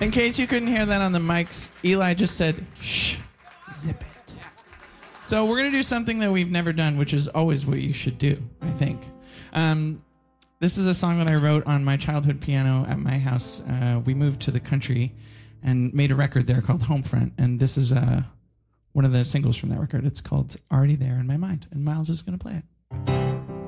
In case you couldn't hear that on the mics, Eli just said, shh, zip it. So we're going to do something that we've never done, which is always what you should do, I think. This is a song that I wrote on my childhood piano at my house. We moved to the country and made a record there called Homefront, and this is one of the singles from that record. It's called Already There in My Mind, and Miles is going to play it.